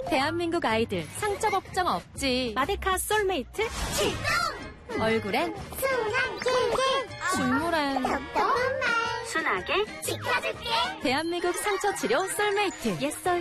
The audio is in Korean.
대한민국 아이들 상처 걱정 없지. 마데카 솔메이트 출동! 얼굴엔 순한 캔캔 식물엔 덕덕한 말 순하게 지켜줄게. 대한민국 상처 치료 솔메이트 옛